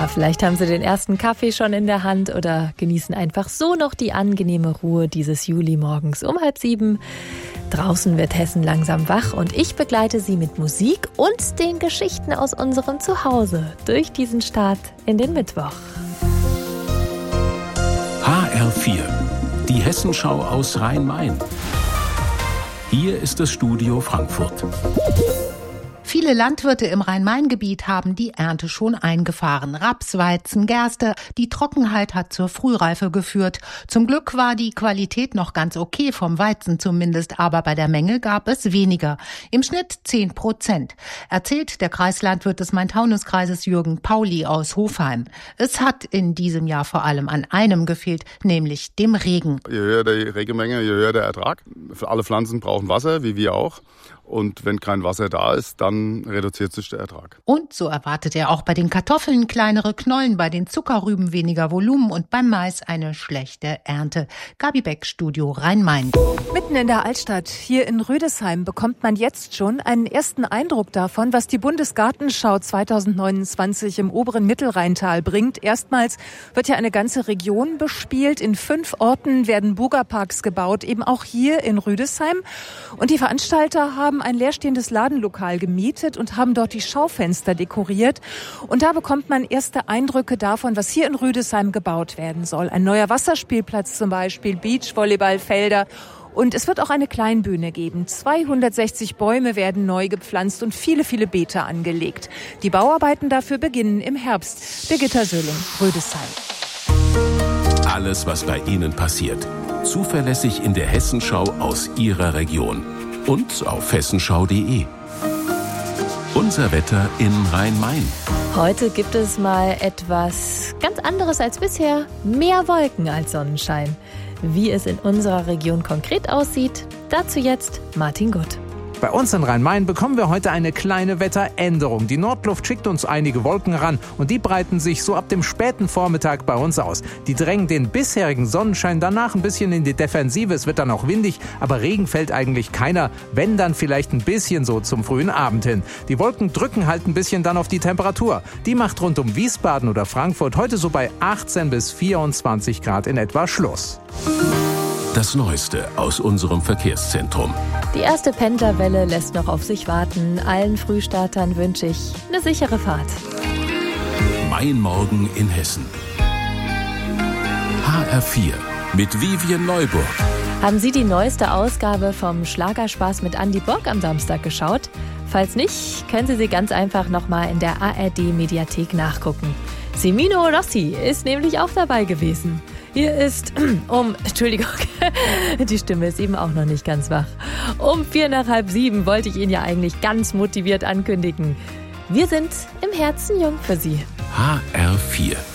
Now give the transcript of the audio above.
Ja, vielleicht haben Sie den ersten Kaffee schon in der Hand oder genießen einfach so noch die angenehme Ruhe dieses Julimorgens um 6:30. Draußen wird Hessen langsam wach und ich begleite Sie mit Musik und den Geschichten aus unserem Zuhause durch diesen Start in den Mittwoch. HR4, die Hessenschau aus Rhein-Main. Hier ist das Studio Frankfurt. Viele Landwirte im Rhein-Main-Gebiet haben die Ernte schon eingefahren. Raps, Weizen, Gerste. Die Trockenheit hat zur Frühreife geführt. Zum Glück war die Qualität noch ganz okay, vom Weizen zumindest, aber bei der Menge gab es weniger. Im Schnitt 10%. Erzählt der Kreislandwirt des Main-Taunus-Kreises Jürgen Pauli aus Hofheim. Es hat in diesem Jahr vor allem an einem gefehlt, nämlich dem Regen. Je höher die Regenmenge, je höher der Ertrag. Alle Pflanzen brauchen Wasser, wie wir auch. Und wenn kein Wasser da ist, dann reduziert sich der Ertrag. Und so erwartet er auch bei den Kartoffeln kleinere Knollen, bei den Zuckerrüben weniger Volumen und beim Mais eine schlechte Ernte. Gabi Beck, Studio Rhein-Main. Mitten in der Altstadt, hier in Rüdesheim, bekommt man jetzt schon einen ersten Eindruck davon, was die Bundesgartenschau 2029 im oberen Mittelrheintal bringt. Erstmals wird ja eine ganze Region bespielt. In 5 Orten werden Buga-Parks gebaut, eben auch hier in Rüdesheim. Und die Veranstalter haben ein leerstehendes Ladenlokal gemietet und haben dort die Schaufenster dekoriert. Und da bekommt man erste Eindrücke davon, was hier in Rüdesheim gebaut werden soll. Ein neuer Wasserspielplatz zum Beispiel, Beachvolleyballfelder. Und es wird auch eine Kleinbühne geben. 260 Bäume werden neu gepflanzt und viele, viele Beete angelegt. Die Bauarbeiten dafür beginnen im Herbst. Birgitta Söhling, Rüdesheim. Alles, was bei Ihnen passiert. Zuverlässig in der Hessenschau aus Ihrer Region. Und auf hessenschau.de. Unser Wetter in Rhein-Main. Heute gibt es mal etwas ganz anderes als bisher. Mehr Wolken als Sonnenschein. Wie es in unserer Region konkret aussieht, dazu jetzt Martin Gutt. Bei uns in Rhein-Main bekommen wir heute eine kleine Wetteränderung. Die Nordluft schickt uns einige Wolken ran und die breiten sich so ab dem späten Vormittag bei uns aus. Die drängen den bisherigen Sonnenschein danach ein bisschen in die Defensive. Es wird dann auch windig, aber Regen fällt eigentlich keiner. Wenn, dann vielleicht ein bisschen so zum frühen Abend hin. Die Wolken drücken halt ein bisschen dann auf die Temperatur. Die macht rund um Wiesbaden oder Frankfurt heute so bei 18 bis 24 Grad in etwa Schluss. Das Neueste aus unserem Verkehrszentrum. Die erste Pendlerwelle lässt noch auf sich warten. Allen Frühstartern wünsche ich eine sichere Fahrt. Mein Morgen in Hessen. HR4 mit Vivian Neuburg. Haben Sie die neueste Ausgabe vom Schlagerspaß mit Andi Borg am Samstag geschaut? Falls nicht, können Sie ganz einfach nochmal in der ARD-Mediathek nachgucken. Semino Rossi ist nämlich auch dabei gewesen. Hier ist Entschuldigung, die Stimme ist eben auch noch nicht ganz wach. Um 6:45 wollte ich ihn ja eigentlich ganz motiviert ankündigen. Wir sind im Herzen jung für Sie. HR4.